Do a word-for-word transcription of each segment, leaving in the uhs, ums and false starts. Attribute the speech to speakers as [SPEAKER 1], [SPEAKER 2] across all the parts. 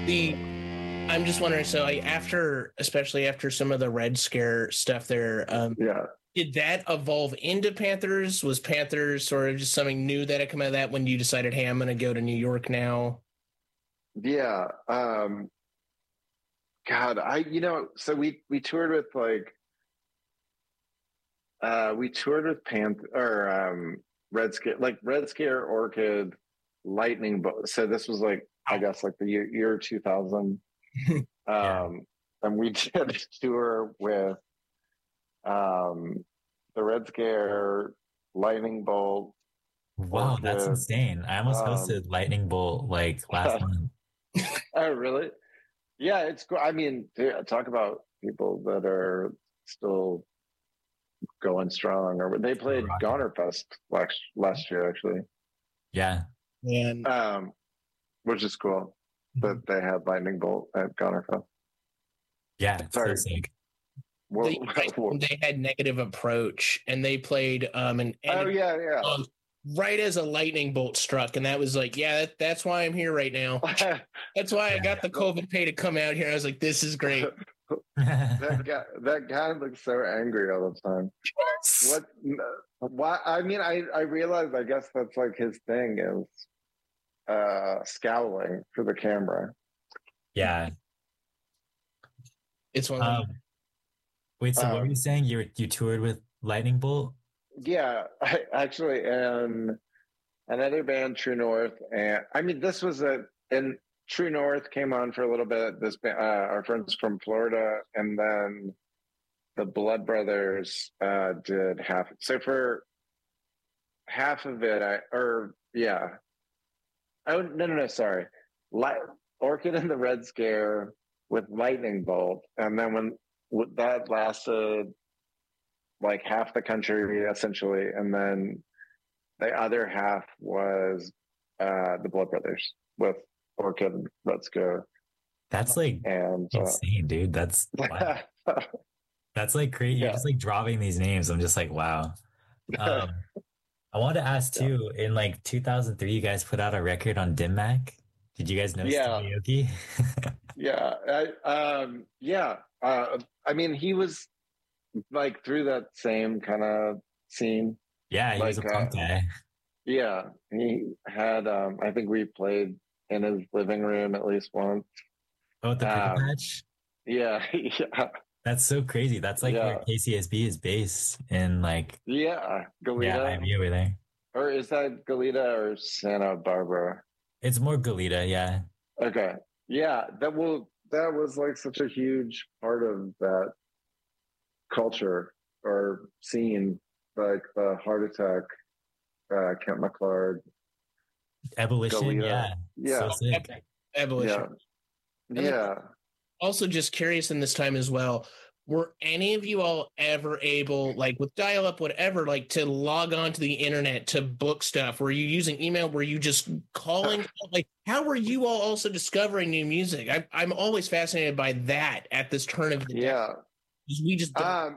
[SPEAKER 1] The I'm just wondering. So, like, after, especially after some of the Red Scare stuff, there, um,
[SPEAKER 2] Yeah.
[SPEAKER 1] did that evolve into Panthers? Was Panthers sort of just something new that had come out of that when you decided, hey, I'm going to go to New York now?
[SPEAKER 2] Yeah. Um, God, I you know, so we we toured with like uh we toured with Panther or um Red Scare, like Red Scare, Orchid, Lightning Bolt. So this was like I guess like the year, year two thousand.
[SPEAKER 3] Yeah.
[SPEAKER 2] Um and we did a tour with um the Red Scare, Lightning Bolt,
[SPEAKER 3] Wow, that's
[SPEAKER 2] Orchid.
[SPEAKER 3] insane. I almost hosted
[SPEAKER 2] Um
[SPEAKER 3] Lightning Bolt like last month.
[SPEAKER 2] oh really? Yeah, it's cool. I mean, dude, talk about people that are still going strong. Or they played
[SPEAKER 3] Rocking.
[SPEAKER 2] Goner Fest last last year, actually,
[SPEAKER 3] Yeah.
[SPEAKER 1] And
[SPEAKER 2] um, which is cool that they had Lightning Bolt at Goner Fest.
[SPEAKER 3] Yeah, it's so
[SPEAKER 2] Sorry,
[SPEAKER 3] sick.
[SPEAKER 2] what,
[SPEAKER 1] they
[SPEAKER 2] what,
[SPEAKER 1] they had Negative Approach, and they played um an
[SPEAKER 2] oh yeah, yeah.
[SPEAKER 1] um, right as a lightning bolt struck, and that was like, yeah, that, that's why I'm here right now. That's why I got the COVID pay to come out here. I was like, this is great.
[SPEAKER 2] that guy, that guy looks so angry all the time. What? Why? I mean, I I realized. I guess that's like his thing is uh scowling for the camera.
[SPEAKER 3] Yeah.
[SPEAKER 1] It's one.
[SPEAKER 3] Um,
[SPEAKER 1] Of
[SPEAKER 3] wait, so what were you
[SPEAKER 2] Um,
[SPEAKER 3] saying? You were, you toured with Lightning Bolt?
[SPEAKER 2] yeah, I, actually, and another band, True North, and I mean, this was a and True North came on for a little bit. This uh, our friends from Florida, and then the Blood Brothers uh, did half. So for half of it, I or yeah, oh no no no, sorry, Light, Orchid and the Red Scare with Lightning Bolt, and then when that lasted like half the country essentially, and then the other half was uh, the Blood Brothers with Orchid, Let's Go,
[SPEAKER 3] That's like
[SPEAKER 2] and
[SPEAKER 3] insane, dude. That's wow.
[SPEAKER 2] uh,
[SPEAKER 3] That's like crazy. You're
[SPEAKER 2] yeah,
[SPEAKER 3] just like dropping these names. I'm just like, wow. Um, I wanted to ask
[SPEAKER 2] yeah,
[SPEAKER 3] too, in like two thousand three, you guys put out a record on Dim Mak. Did you guys know
[SPEAKER 2] yeah,
[SPEAKER 3] Stevie Aoki?
[SPEAKER 2] yeah, I, um, yeah. Uh, I mean, he was like through that same kind of scene.
[SPEAKER 3] Yeah, he was a
[SPEAKER 2] Like, uh,
[SPEAKER 3] punk guy.
[SPEAKER 2] yeah, he had. Um, I think we played in his living room at least once.
[SPEAKER 3] Oh, with the Purple
[SPEAKER 2] Um,
[SPEAKER 3] Patch?
[SPEAKER 2] yeah, yeah,
[SPEAKER 3] That's so crazy. That's like where
[SPEAKER 2] yeah,
[SPEAKER 3] K C S B is based in like,
[SPEAKER 2] yeah.
[SPEAKER 3] yeah,
[SPEAKER 2] Galita.
[SPEAKER 3] I V over there.
[SPEAKER 2] Or is that Galita or Santa Barbara?
[SPEAKER 3] It's more Goleta, yeah.
[SPEAKER 2] Okay. Yeah, that will that was like such a huge part of that culture or scene, like the Heart Attack, uh, Kent McClard,
[SPEAKER 3] Ebullition,
[SPEAKER 2] Galita.
[SPEAKER 3] yeah. So
[SPEAKER 2] Yeah,
[SPEAKER 3] sick.
[SPEAKER 1] Evolution.
[SPEAKER 2] yeah,
[SPEAKER 1] And then
[SPEAKER 2] yeah.
[SPEAKER 1] also just curious in this time as well. Were any of you all ever able, like with dial up, whatever, like to log on to the internet to book stuff? Were you using email? Were you just calling? Like, how were you all also discovering new music? I, I'm always fascinated by that at this turn of the day.
[SPEAKER 2] Yeah.
[SPEAKER 1] We just don't.
[SPEAKER 2] Um,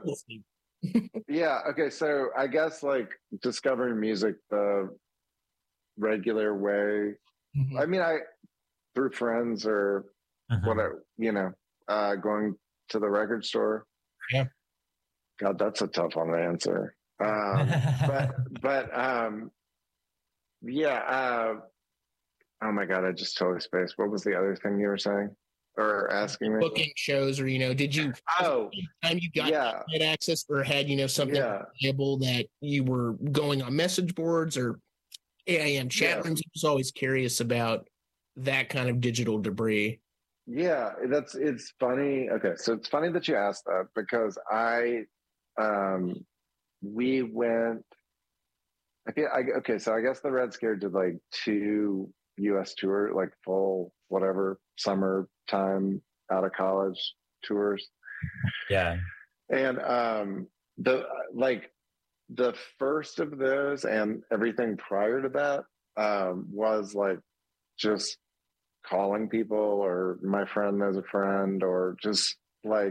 [SPEAKER 2] yeah. Okay. So I guess like discovering music the regular way.
[SPEAKER 1] Mhm.
[SPEAKER 2] I mean, I through friends or
[SPEAKER 3] Mhm.
[SPEAKER 2] whatever, you know, uh, going to the record store.
[SPEAKER 1] Yeah.
[SPEAKER 2] God, that's a tough one to answer. Um, but but um, yeah. Uh, oh my God, I just totally spaced. What was the other thing you were saying or asking me?
[SPEAKER 1] Booking shows, or you know, did you?
[SPEAKER 2] Oh,
[SPEAKER 1] Time you got
[SPEAKER 2] yeah,
[SPEAKER 1] internet access, or had you know something
[SPEAKER 2] yeah,
[SPEAKER 1] reliable that you were going on message boards or A I M chat
[SPEAKER 2] yeah,
[SPEAKER 1] rooms? I was always curious about that kind of digital debris.
[SPEAKER 2] yeah. That's it's funny. Okay, so it's funny that you asked that because I, um, we went. I feel I, okay. So I guess the Red Scare did like two U S tour, like full whatever summertime out of college tours,
[SPEAKER 3] Yeah.
[SPEAKER 2] and um, the like the first of those and everything prior to that um, was like just calling people or my friend as a friend or just like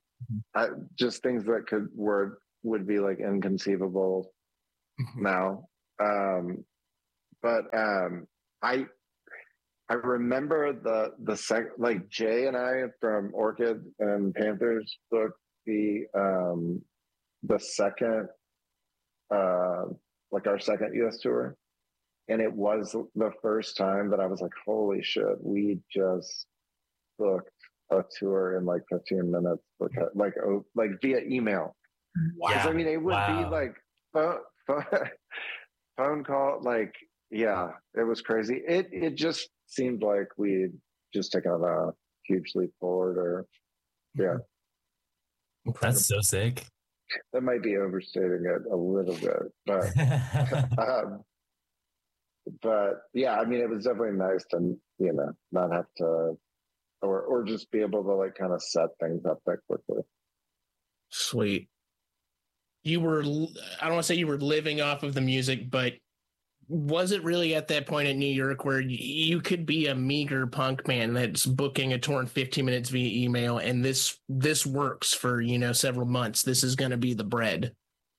[SPEAKER 2] I, just things that could were would be like inconceivable
[SPEAKER 1] Mhm.
[SPEAKER 2] now. Um, but um, I I remember the the sec like Jay and I from Orchid and Panthers booked the um the second uh like our second U S tour. And it was the first time that I was like, holy shit, we just booked a tour in like fifteen minutes, like like, oh, like via email.
[SPEAKER 3] Wow.
[SPEAKER 2] Because I mean, it would
[SPEAKER 3] Wow.
[SPEAKER 2] be like phone, phone, phone call, like, yeah, it was crazy. It it just seemed like we'd just taken a huge leap forward, or yeah.
[SPEAKER 1] Incredible.
[SPEAKER 3] That's so sick.
[SPEAKER 2] That might be overstating it a little bit, but um, but yeah, I mean, it was definitely nice to, you know, not have to, or or just be able to like kind of set things up that quickly.
[SPEAKER 1] Sweet. You were, I don't want to say you were living off of the music, but was it really at that point in New York where you could be a meager punk band that's booking a tour in fifteen minutes via email, and this this works for, you know, several months? This is going to be the bread.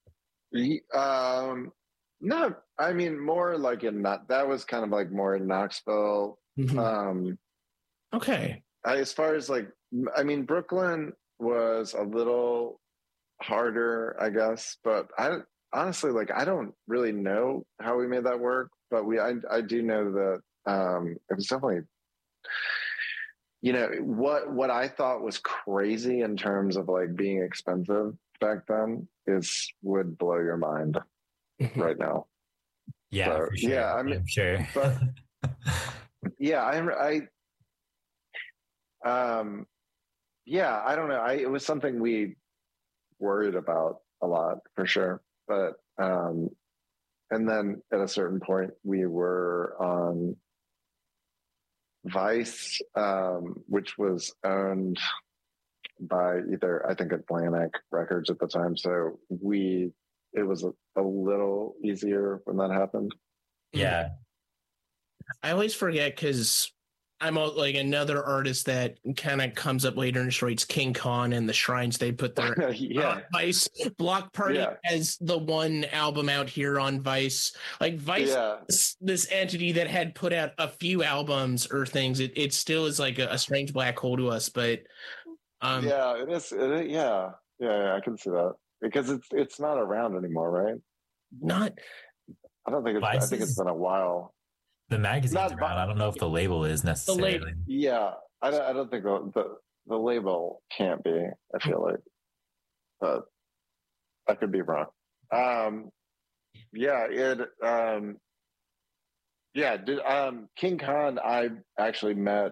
[SPEAKER 2] Um, no, I mean, more like in that, that was kind of like more in Knoxville.
[SPEAKER 1] Mm-hmm.
[SPEAKER 2] Um,
[SPEAKER 1] okay.
[SPEAKER 2] I, as far as like, I mean, Brooklyn was a little harder, I guess, but I honestly, like, I don't really know how we made that work, but we, I, I do know that, um, it was definitely, you know, what, what I thought was crazy in terms of like being expensive back then is would blow your mind right now.
[SPEAKER 3] Yeah,
[SPEAKER 2] so,
[SPEAKER 3] for sure.
[SPEAKER 2] yeah, I mean,
[SPEAKER 3] I'm sure.
[SPEAKER 2] but yeah, I, I, um, yeah, I don't know. I, it was something we worried about a lot for sure. But, um, and then at a certain point we were on Vice, um, which was owned by either, I think, Atlantic Records at the time. So we, it was a, a little easier when that happened.
[SPEAKER 3] Yeah.
[SPEAKER 1] I always forget because I'm like another artist that kind of comes up later in the story. It's King Khan and the Shrines. They put their
[SPEAKER 2] yeah.
[SPEAKER 1] uh, Vice Block Party
[SPEAKER 2] yeah.
[SPEAKER 1] as the one album out here on Vice. Like Vice,
[SPEAKER 2] yeah.
[SPEAKER 1] this, this entity that had put out a few albums or things. It it still is like a, a strange black hole to us. But um,
[SPEAKER 2] yeah, it is. It, yeah. yeah, yeah, I can see that because it's it's not around anymore, right?
[SPEAKER 1] Not.
[SPEAKER 2] I don't think it's.
[SPEAKER 3] Vice
[SPEAKER 2] I think
[SPEAKER 3] is-
[SPEAKER 2] it's been a while.
[SPEAKER 3] The magazine's
[SPEAKER 2] Not
[SPEAKER 3] around. I don't know if the label is necessarily.
[SPEAKER 2] Yeah, I don't, I don't think the, the the label can't be. I feel like, but I could be wrong. Um, yeah, it. Um, yeah, did, um, King Khan I actually met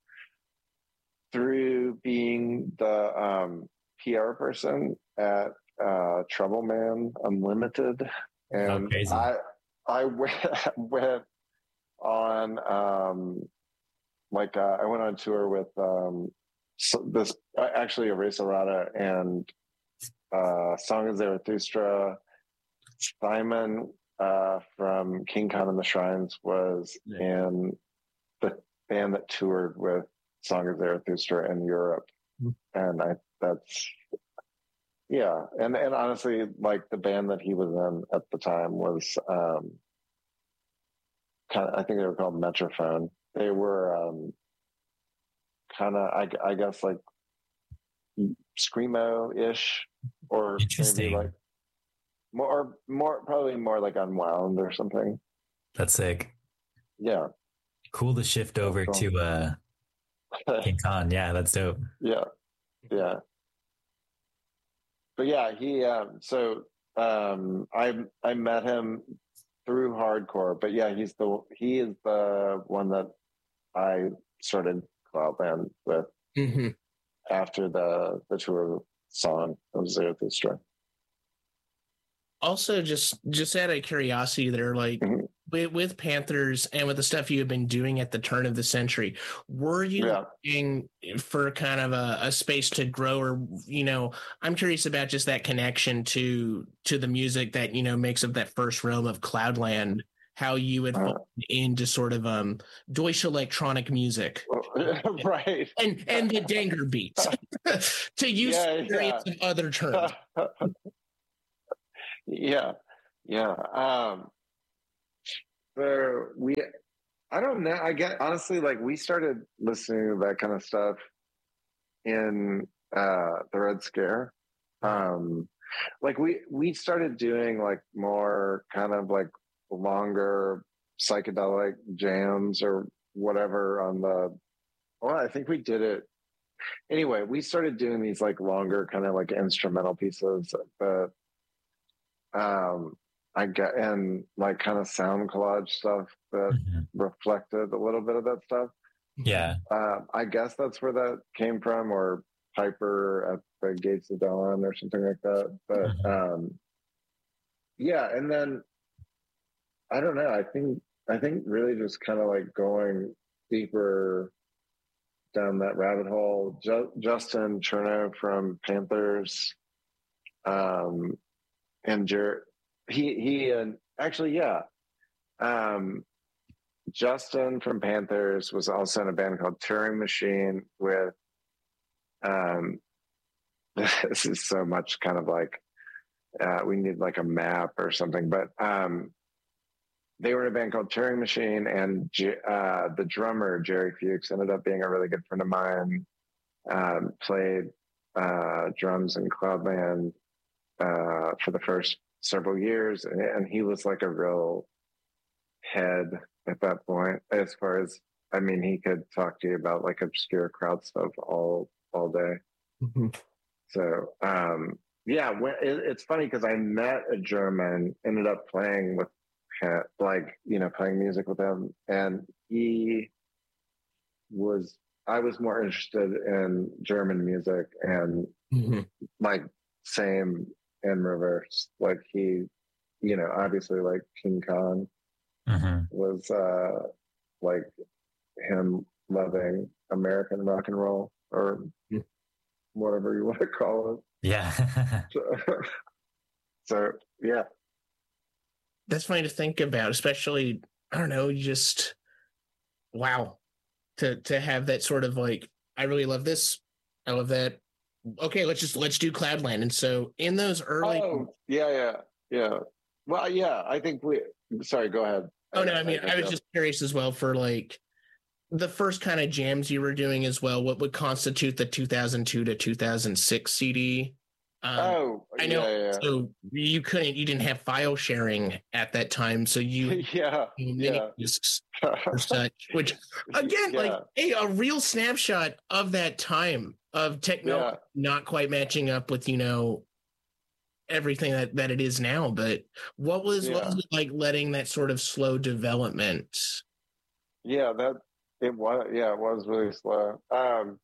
[SPEAKER 2] through being the um, P R person at uh, Trouble Man Unlimited, and
[SPEAKER 3] Oh, crazy.
[SPEAKER 2] I I went, went on um like uh, I went on tour with um so this uh, actually Erase Errata and uh Song of Zarathustra. Simon uh from King Khan and the Shrines was yeah. in the band that toured with Song of Zarathustra in Europe. Mm-hmm. And I that's yeah and and honestly, like, the band that he was in at the time was um kind of, I think they were called Metrophone. They were um, kind of, I, I guess, like screamo-ish, or maybe like more, more probably more like Unwound or something.
[SPEAKER 3] That's sick.
[SPEAKER 2] Yeah.
[SPEAKER 3] Cool to shift over cool. to uh, King Khan. Yeah, that's dope.
[SPEAKER 2] Yeah, yeah. But yeah, he. Um, so um, I I met him through hardcore, but yeah, he's the he is the one that I started Cloudland with
[SPEAKER 1] mm-hmm.
[SPEAKER 2] after the the tour song of Zarathustra.
[SPEAKER 1] Also, just just out of curiosity, there, like mm-hmm. with, with Panthers and with the stuff you have been doing at the turn of the century, were you
[SPEAKER 2] yeah.
[SPEAKER 1] looking for kind of a, a space to grow, or, you know, I'm curious about just that connection to to the music that, you know, makes up that first realm of Cloudland, how you would fall uh, into sort of um Deutsche electronic music,
[SPEAKER 2] right,
[SPEAKER 1] and and the Danger beats, to use
[SPEAKER 2] yeah, yeah.
[SPEAKER 1] some other terms.
[SPEAKER 2] Yeah, yeah. Um, so we, I don't know. I get honestly, like we started listening to that kind of stuff in uh, the Red Scare. Um, like we we started doing like more kind of like longer psychedelic jams or whatever on the. Well, I think we did it anyway. We started doing these like longer kind of like instrumental pieces, but um, I get and like kind of sound collage stuff that
[SPEAKER 3] Mm-hmm.
[SPEAKER 2] reflected a little bit of that stuff.
[SPEAKER 3] Yeah.
[SPEAKER 2] Uh, I guess that's where that came from, or Piper at the Gates of Dawn, or something like that. But
[SPEAKER 3] Mm-hmm.
[SPEAKER 2] um, yeah, and then I don't know. I think I think really just kind of like going deeper down that rabbit hole. Ju- Justin Chernow from Panthers, um, and Jer- he he and actually yeah. Um, Justin from Panthers was also in a band called Turing Machine with, um, this is so much kind of like, uh, we need like a map or something, but um, they were in a band called Turing Machine, and uh, the drummer, Jerry Fuchs, ended up being a really good friend of mine, um, played uh, drums in Cloudland uh, for the first several years, and, and he was like a real head at that point, as far as, I mean, he could talk to you about like obscure crowd stuff all all day.
[SPEAKER 1] Mm-hmm.
[SPEAKER 2] So um yeah, when, it, it's funny because I met a German, ended up playing with him, like, you know, playing music with him, and he was, I was more interested in German music, and
[SPEAKER 1] Mm-hmm.
[SPEAKER 2] like same in reverse. Like he, you know, obviously like King Khan
[SPEAKER 3] Mm-hmm.
[SPEAKER 2] was uh like him loving American rock and roll, or whatever you want to call it.
[SPEAKER 3] Yeah.
[SPEAKER 2] So, so yeah.
[SPEAKER 1] That's funny to think about, especially, I don't know, you just, wow, to to have that sort of like, I really love this, I love that. Okay, let's just let's do Cloudland. And so in those early,
[SPEAKER 2] Oh yeah, yeah, yeah. Well, yeah. I think we. Sorry, go ahead.
[SPEAKER 1] oh no, I mean,
[SPEAKER 2] I,
[SPEAKER 1] I was just curious as well for like the first kind of jams you were doing as well. What would constitute the two thousand two to two thousand six C D? Um,
[SPEAKER 2] oh,
[SPEAKER 1] I know.
[SPEAKER 2] Yeah, yeah.
[SPEAKER 1] So you couldn't, you didn't have file sharing at that time, so you
[SPEAKER 2] yeah,
[SPEAKER 1] mini
[SPEAKER 2] yeah.
[SPEAKER 1] discs or such. Which again,
[SPEAKER 2] Yeah.
[SPEAKER 1] like a, a real snapshot of that time of technology
[SPEAKER 2] Yeah.
[SPEAKER 1] not quite matching up with, you know, everything that, that it is now. But what was what
[SPEAKER 2] Yeah.
[SPEAKER 1] was it like letting that sort of slow development?
[SPEAKER 2] Yeah, that it was. Yeah, it was really slow. Um,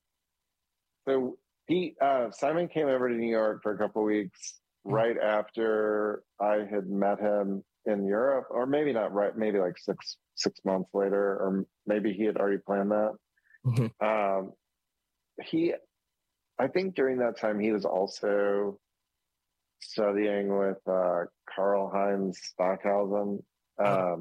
[SPEAKER 2] so he uh, Simon came over to New York for a couple of weeks right after I had met him in Europe, or maybe not right, maybe like six six months later, or maybe he had already planned that.
[SPEAKER 1] Mm-hmm.
[SPEAKER 2] Um, he, I think during that time he was also studying with uh, Karl Heinz Stockhausen. Um,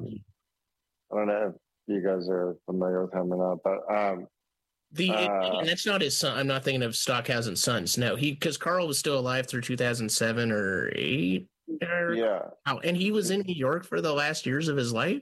[SPEAKER 2] I don't know if you guys are familiar with him or not, but um,
[SPEAKER 1] the it,
[SPEAKER 2] uh,
[SPEAKER 1] and that's not his son. I'm not thinking of Stockhausen's sons. No, he because Carl was still alive through two thousand seven or eight. Or,
[SPEAKER 2] yeah.
[SPEAKER 1] oh, and he was in New York for the last years of his life.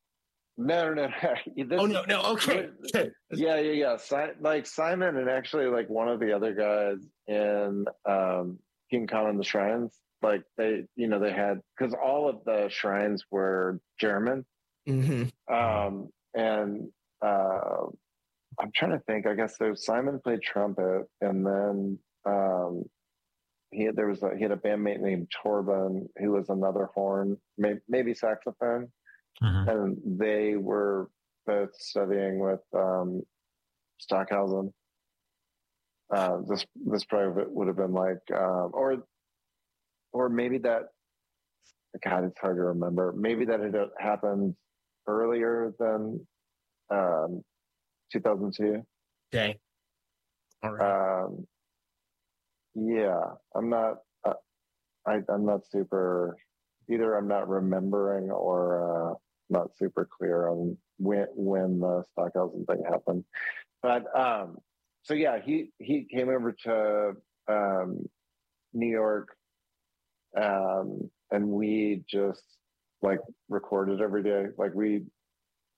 [SPEAKER 2] No, no, no. This,
[SPEAKER 1] oh no, no. Okay.
[SPEAKER 2] yeah, yeah, yeah. Si- like Simon and actually like one of the other guys in um, King Kong and the Shrines. Like they, you know, they had, because all of the shrines were German.
[SPEAKER 1] Mm-hmm.
[SPEAKER 2] Um, and uh, I'm trying to think. I guess so. Simon played trumpet, and then um, he had, there was a, he had a bandmate named Torben who was another horn, maybe, maybe saxophone.
[SPEAKER 3] Mm-hmm.
[SPEAKER 2] And they were both studying with um, Stockhausen. Uh, this this probably would have been like, um, or or maybe that. God, it's hard to remember. Maybe that had happened earlier than um, two thousand two.
[SPEAKER 1] Okay. All right.
[SPEAKER 2] Um, yeah, I'm not. Uh, I, I'm not super. Either I'm not remembering, or uh, not super clear on when when the Stockhausen thing happened. But um, so yeah, he he came over to um, New York, um, and we just like recorded every day. Like we